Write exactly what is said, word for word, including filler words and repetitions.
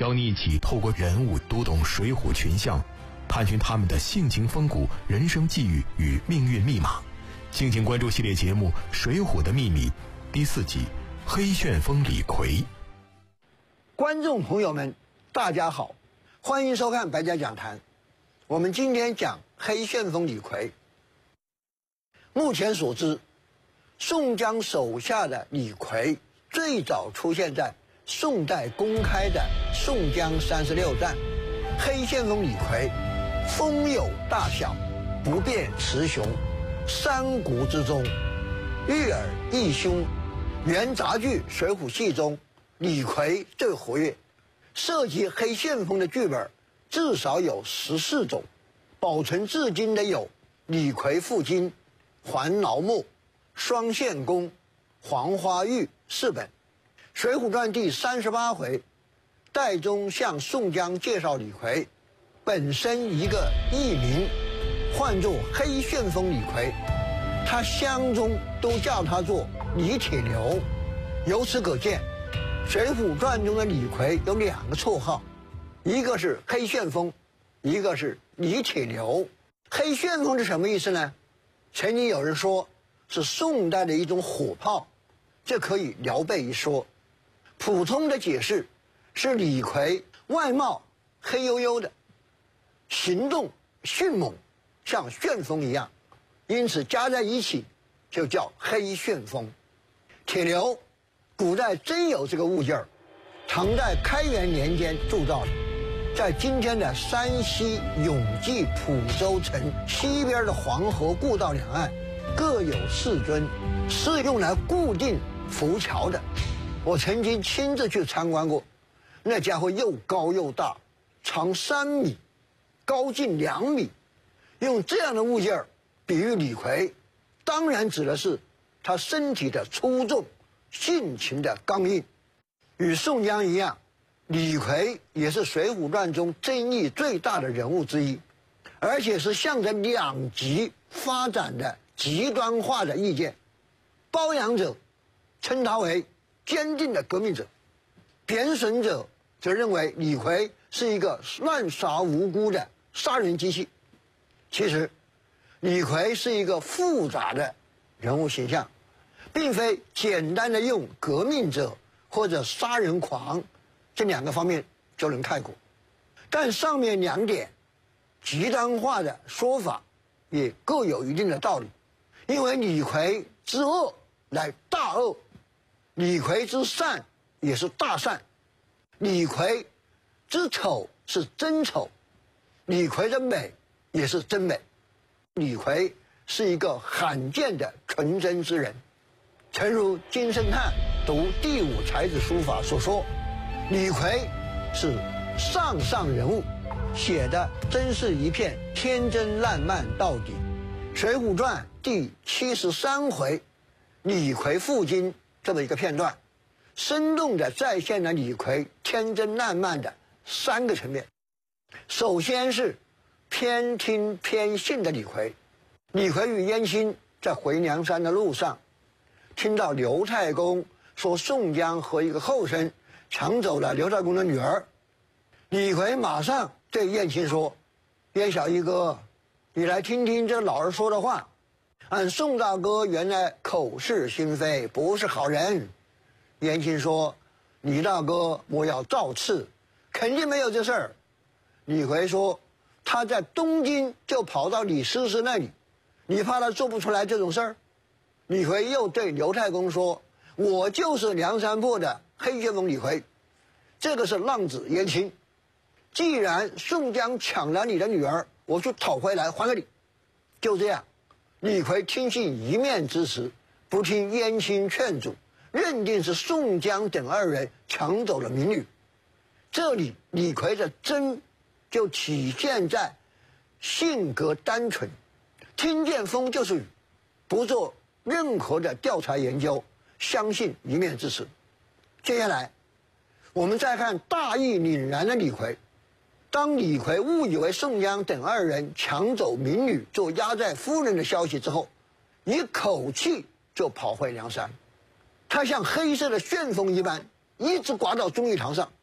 邀你一起透过人物读懂水浒群像，探寻他们的性情风骨、人生际遇与命运密码。敬请关注系列节目《水浒的秘密》第四集《黑旋风李逵》。 观众朋友们，大家好，欢迎收看白家讲坛。我们今天讲黑旋风李逵。目前所知，宋江手下的李逵最早出现在宋代公开的《宋江三十六战》。黑旋风李逵，风有大小，不辨雌雄，三国之中，育儿义兄。原杂剧《水浒戏》中，李逵最活跃，涉及黑旋风的剧本至少有十四种，保存至今的有李逵负荆、还挠墨、双线弓、黄花玉四本。《水浒传》第三十八回，戴宗向宋江介绍李逵，本身一个艺名，唤作黑旋风李逵，他乡中都叫他做李铁牛。由此可见，《水浒传》中的李逵有两个绰号，一个是黑旋风，一个是李铁牛。黑旋风是什么意思呢？曾经有人说是宋代的一种火炮，这可以聊备一说。普通的解释是李逵外貌黑黝黝的，行动迅猛，像旋风一样，因此加在一起就叫黑旋风。铁牛古代真有这个物件儿，唐代开元年间铸造的，在今天的山西永济蒲州城西边的黄河故道两岸各有四尊，是用来固定浮桥的。我曾经亲自去参观过，那家伙又高又大，长三米，高近两米。用这样的物件儿比喻李逵，当然指的是他身体的粗重、性情的刚硬。与宋江一样，李逵也是《水浒传》中争议最大的人物之一，而且是向着两极发展的极端化的意见。褒扬者称他为坚定的革命者，贬损者则认为李逵是一个乱杀无辜的杀人机器。其实，李逵是一个复杂的人物形象，并非简单的用革命者或者杀人狂这两个方面就能概括。但上面两点极端化的说法也各有一定的道理，因为李逵之恶乃大恶，李逵之善也是大善，李逵之丑是真丑，李逵的美也是真美。李逵是一个罕见的纯真之人，诚如金圣叹读第五才子书法所说，李逵是上上人物，写的真是一片天真烂漫到底。《水浒传》第七十三回李逵负荆这么一个片段，生动地再现了李逵天真烂漫的三个层面。首先是偏听偏信的李逵。李逵与燕青在回梁山的路上，听到刘太公说宋江和一个后生抢走了刘太公的女儿，李逵马上对燕青说：“燕小一哥，你来听听这老儿说的话。俺宋大哥原来口是心非，不是好人。”燕青说：“李大哥莫要造次，肯定没有这事儿。”李逵说：“他在东京就跑到李师师那里，你怕他做不出来这种事儿？”李逵又对刘太公说：“我就是梁山泊的黑旋风李逵，这个是浪子燕青。既然宋江抢了你的女儿，我就讨回来还给你。”就这样，李逵听信一面之词，不听燕青劝阻，认定是宋江等二人抢走了民女。这里李逵的真就体现在性格单纯，听见风就是雨，不做任何的调查研究，相信一面之词。接下来我们再看大义凛然的李逵。当李逵误以为宋江等二人抢走民女做压寨夫人的消息之后，一口气就跑回梁山。他像黑色的旋风一般，一直刮到忠义堂上，